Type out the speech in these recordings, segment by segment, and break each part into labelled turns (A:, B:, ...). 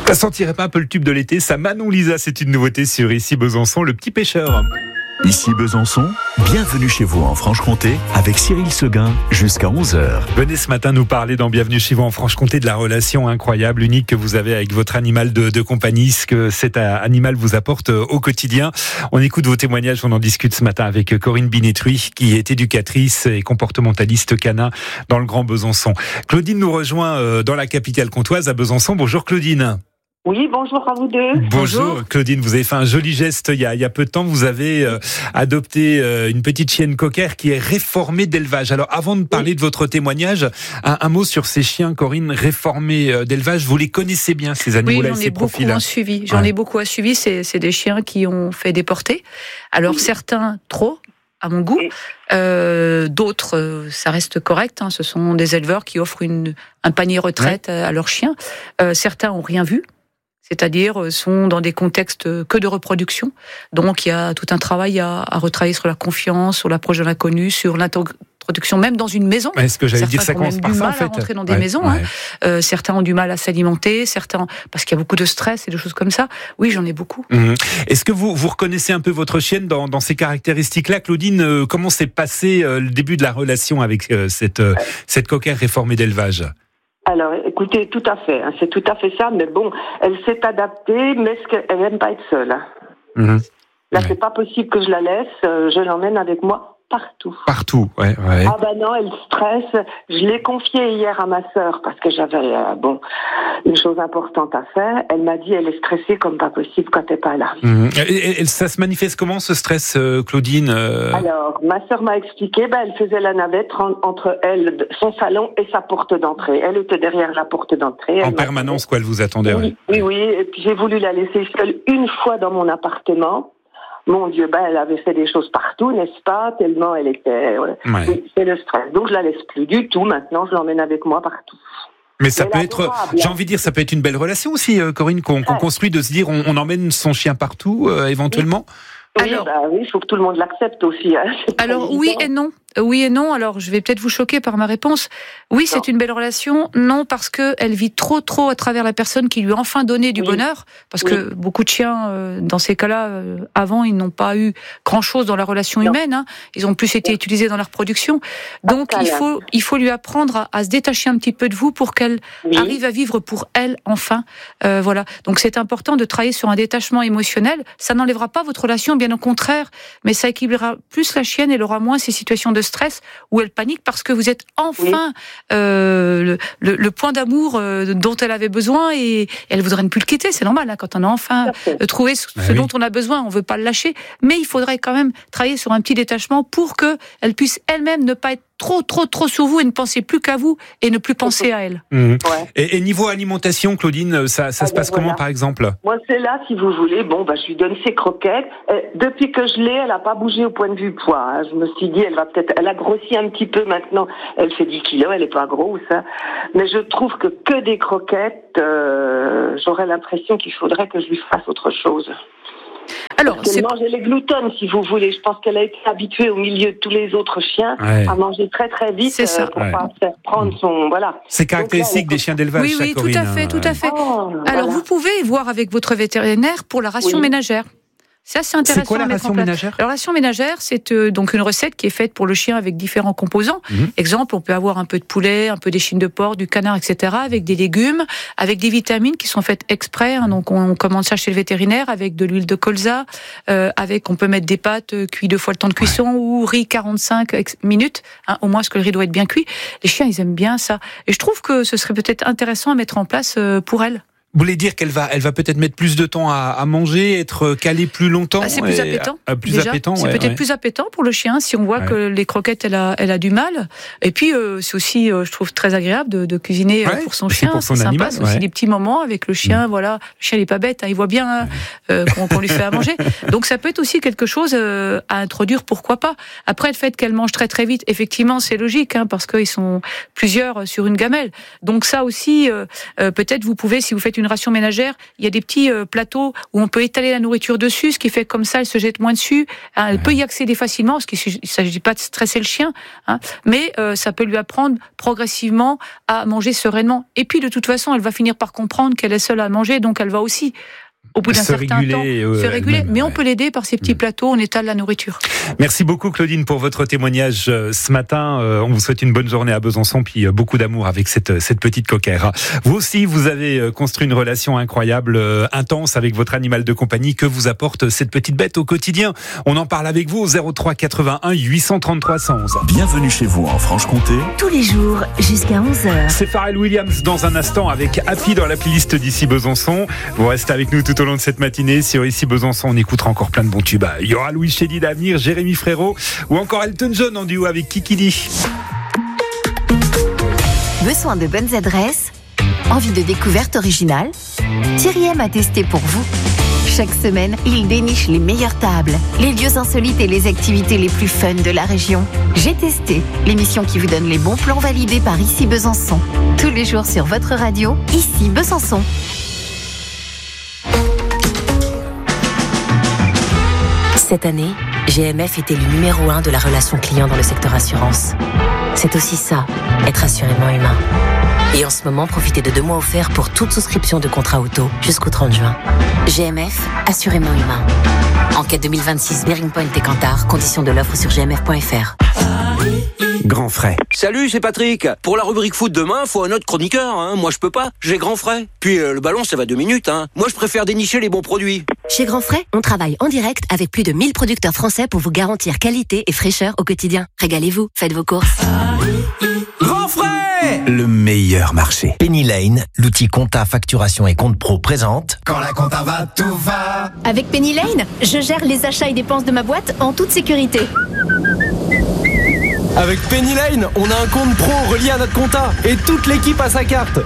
A: Ça sentirait pas un peu le tube de l'été? Ça, Manon Lisa, c'est une nouveauté sur Ici Besançon, le petit pêcheur.
B: Ici Besançon, bienvenue chez vous en Franche-Comté avec Cyril Seguin jusqu'à 11h.
A: Venez ce matin nous parler dans Bienvenue chez vous en Franche-Comté de la relation incroyable, unique que vous avez avec votre animal de compagnie, ce que cet animal vous apporte au quotidien. On écoute vos témoignages, on en discute ce matin avec Corinne Binetruy, qui est éducatrice et comportementaliste canin dans le Grand Besançon. Claudine nous rejoint dans la capitale comtoise à Besançon. Bonjour Claudine.
C: Oui, bonjour à vous deux.
A: Bonjour Claudine, vous avez fait un joli geste il y a peu de temps. Vous avez adopté une petite chienne cocker qui est réformée d'élevage. Alors avant de parler de votre témoignage, un mot sur ces chiens, Corinne, réformés d'élevage. Vous les connaissez bien, ces animaux-là,
D: oui,
A: et ces profils-là?
D: J'en ai beaucoup suivi. C'est des chiens qui ont fait des portées. Alors certains trop, à mon goût. D'autres, ça reste correct. Ce sont des éleveurs qui offrent un panier retraite à leurs chiens. Certains ont rien vu. C'est-à-dire sont dans des contextes que de reproduction. Donc il y a tout un travail à retravailler sur la confiance, sur l'approche de l'inconnu, sur l'introduction même dans une maison.
A: Est-ce que j'allais dire, ça commence par ça en fait.
D: Certains ont du mal à rentrer dans des maisons. Certains ont du mal à s'alimenter, certains parce qu'il y a beaucoup de stress et de choses comme ça. Oui, j'en ai beaucoup.
A: Est-ce que vous reconnaissez un peu votre chienne dans ces caractéristiques-là, Claudine? Comment s'est passé le début de la relation avec cette cocker réformée d'élevage?
C: Alors, écoutez, tout à fait, c'est tout à fait ça, mais bon, elle s'est adaptée, mais elle n'aime pas être seule. Là, c'est pas possible que je la laisse, je l'emmène avec moi partout.
A: Partout, ouais.
C: Ah bah non, elle stresse. Je l'ai confiée hier à ma sœur parce que j'avais une chose importante à faire. Elle m'a dit elle est stressée comme pas possible quand elle n'est pas là.
A: Et ça se manifeste comment ce stress, Claudine?
C: Alors, ma sœur m'a expliqué, elle faisait la navette entre elle, son salon et sa porte d'entrée. Elle était derrière la porte d'entrée.
A: En permanence, quoi, elle vous attendait.
C: Oui. Et puis j'ai voulu la laisser seule une fois dans mon appartement. Mon Dieu, elle avait fait des choses partout, n'est-ce pas? Tellement elle était... C'est le stress. Donc je la laisse plus du tout. Maintenant, je l'emmène avec moi partout.
A: Mais ça peut être, j'ai envie de dire, ça peut être une belle relation aussi, Corinne, qu'on construit, de se dire, on emmène son chien partout, éventuellement.
C: Oui, il faut que tout le monde l'accepte aussi.
D: Alors oui et non. Oui et non. Alors je vais peut-être vous choquer par ma réponse. Oui, c'est une belle relation. Non, parce que elle vit trop à travers la personne qui lui a enfin donné du bonheur. Parce que beaucoup de chiens, dans ces cas-là, avant, ils n'ont pas eu grand-chose dans la relation humaine. Ils ont plus été utilisés dans la reproduction. Donc il faut lui apprendre à se détacher un petit peu de vous pour qu'elle arrive à vivre pour elle enfin. Voilà. Donc c'est important de travailler sur un détachement émotionnel. Ça n'enlèvera pas votre relation, bien au contraire, mais ça équilibrera plus la chienne. Elle aura moins ces situations de stress où elle panique parce que vous êtes enfin le point d'amour dont elle avait besoin et elle voudrait ne plus le quitter. C'est normal quand on a enfin trouvé ce dont on a besoin, on veut pas le lâcher, mais il faudrait quand même travailler sur un petit détachement pour que elle puisse elle-même ne pas être trop sur vous et ne penser plus qu'à vous et ne plus penser à elle.
A: Et niveau alimentation, Claudine, ça se passe comment par exemple?
C: Moi c'est là, si vous voulez, je lui donne ses croquettes. Depuis que je l'ai, elle n'a pas bougé au point de vue poids. Je me suis dit, elle a grossi un petit peu maintenant. Elle fait 10 kilos, elle n'est pas grosse. Mais je trouve que des croquettes, j'aurais l'impression qu'il faudrait que je lui fasse autre chose. Alors, elle mangeait les gloutons, si vous voulez. Je pense qu'elle a été habituée au milieu de tous les autres chiens à manger très vite pour pas faire prendre son... Voilà.
A: C'est caractéristique des chiens d'élevage,
D: Oui,
A: Corinne,
D: tout à fait. Alors, vous pouvez voir avec votre vétérinaire pour la ration ménagère. C'est assez intéressant.
A: C'est quoi la ration ménagère?
D: La ration ménagère, c'est donc une recette qui est faite pour le chien avec différents composants. Exemple, on peut avoir un peu de poulet, un peu d'échine de porc, du canard, etc., avec des légumes, avec des vitamines qui sont faites exprès. Donc on commande ça chez le vétérinaire avec de l'huile de colza, on peut mettre des pâtes cuites 2 fois le temps de cuisson ou riz 45 minutes, au moins parce que le riz doit être bien cuit. Les chiens, ils aiment bien ça. Et je trouve que ce serait peut-être intéressant à mettre en place pour elles.
A: Vous voulez dire qu'elle va peut-être mettre plus de temps à manger, être calée plus longtemps?
D: C'est plus appétant.
A: C'est
D: peut-être plus appétant pour le chien si on voit que les croquettes, elle a du mal. Et puis c'est aussi, je trouve très agréable de cuisiner pour son chien.
A: Pour son
D: c'est
A: animal,
D: sympa. C'est aussi des petits moments avec le chien. Voilà, le chien il est pas bête, il voit bien qu'on lui fait à manger. Donc ça peut être aussi quelque chose à introduire, pourquoi pas. Après le fait qu'elle mange très vite, effectivement c'est logique parce qu'ils sont plusieurs sur une gamelle. Donc ça aussi, peut-être vous pouvez, si vous faites une une ration ménagère, il y a des petits plateaux où on peut étaler la nourriture dessus, ce qui fait comme ça, elle se jette moins dessus. Elle peut y accéder facilement, parce qu'il ne s'agit pas de stresser le chien, mais ça peut lui apprendre progressivement à manger sereinement. Et puis, de toute façon, elle va finir par comprendre qu'elle est seule à manger, donc elle va aussi, au bout d'un certain temps, se réguler. Mais on peut l'aider par ces petits plateaux, on étale la nourriture.
A: Merci beaucoup Claudine pour votre témoignage ce matin. On vous souhaite une bonne journée à Besançon, puis beaucoup d'amour avec cette petite coquère. Vous aussi, vous avez construit une relation incroyable, intense avec votre animal de compagnie. Que vous apporte cette petite bête au quotidien? On en parle avec vous au 03 81 833 111.
B: Bienvenue chez vous en Franche-Comté.
E: Tous les jours jusqu'à 11h.
A: C'est Pharrell Williams dans un instant avec Happy dans la playlist d'ici Besançon. Vous restez avec nous tout au long de cette matinée. Sur Ici Besançon, on écoutera encore plein de bons tubes. Il y aura Louis Chédid d'avenir, Jérémy Frérot ou encore Elton John en duo avec Kikili.
E: Besoin de bonnes adresses? Envie de découverte originale? Thierry M a testé pour vous. Chaque semaine, il déniche les meilleures tables, les lieux insolites et les activités les plus fun de la région. J'ai testé, l'émission qui vous donne les bons plans validés par Ici Besançon. Tous les jours sur votre radio, Ici Besançon.
F: Cette année, GMF est élu numéro 1 de la relation client dans le secteur assurance. C'est aussi ça, être assurément humain. Et en ce moment, profitez de 2 mois offerts pour toute souscription de contrat auto jusqu'au 30 juin. GMF, assurément humain. Enquête 2026, Bearing Point et Kantar, conditions de l'offre sur gmf.fr.
G: Grand frais.
H: Salut, c'est Patrick. Pour la rubrique foot demain, faut un autre chroniqueur. Moi, je peux pas. J'ai Grand frais. Puis le ballon, ça va 2 minutes. Moi, je préfère dénicher les bons produits.
F: Chez Grand Frais, on travaille en direct avec plus de 1000 producteurs français pour vous garantir qualité et fraîcheur au quotidien. Régalez-vous, faites vos courses.
G: Grand frais, le meilleur marché.
I: Penny Lane, l'outil compta, facturation et compte pro présente.
J: Quand la compta va, tout va.
K: Avec Penny Lane, je gère les achats et dépenses de ma boîte en toute sécurité.
L: Avec Penny Lane, on a un compte pro relié à notre compta et toute l'équipe a sa carte.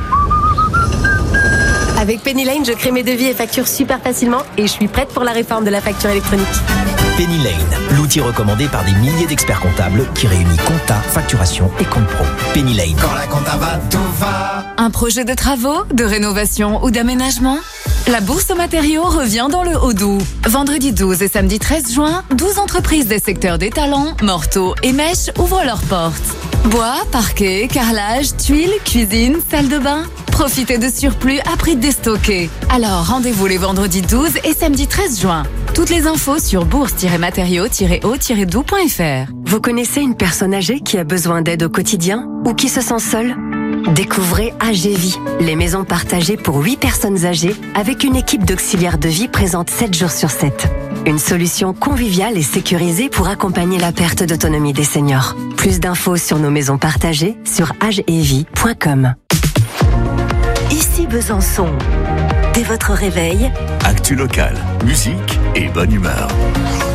K: Avec Penny Lane, je crée mes devis et factures super facilement et je suis prête pour la réforme de la facture électronique.
I: Penny Lane, l'outil recommandé par des milliers d'experts comptables qui réunit compta, facturation et compte pro. Penny Lane.
J: Quand la compta va, tout va.
M: Un projet de travaux, de rénovation ou d'aménagement? La Bourse aux matériaux revient dans le Haut-Doubs. Vendredi 12 et samedi 13 juin, 12 entreprises des secteurs des talents, morteaux et mèches ouvrent leurs portes. Bois, parquet, carrelage, tuiles, cuisine, salle de bain. Profitez de surplus à prix déstocké. Alors rendez-vous les vendredis 12 et samedi 13 juin. Toutes les infos sur bourse-matériaux-au-doubs.fr.
N: Vous connaissez une personne âgée qui a besoin d'aide au quotidien ou qui se sent seule? Découvrez AGVie, les maisons partagées pour 8 personnes âgées avec une équipe d'auxiliaires de vie présente 7 jours sur 7. Une solution conviviale et sécurisée pour accompagner la perte d'autonomie des seniors. Plus d'infos sur nos maisons partagées sur agevie.com.
E: Ici Besançon. Dès votre réveil,
B: Actu locale, musique et bonne humeur.